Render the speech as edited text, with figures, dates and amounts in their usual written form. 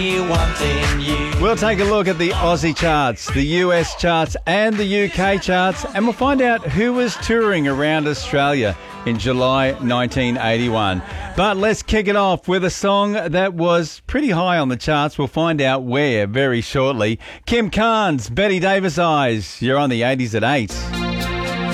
We'll take a look at the Aussie charts, the US charts and the UK charts, and we'll find out who was touring around Australia in July 1981. But let's kick it off with a song that was pretty high on the charts. We'll find out where very shortly. Kim Carnes, Betty Davis Eyes. You're on the 80s at 8.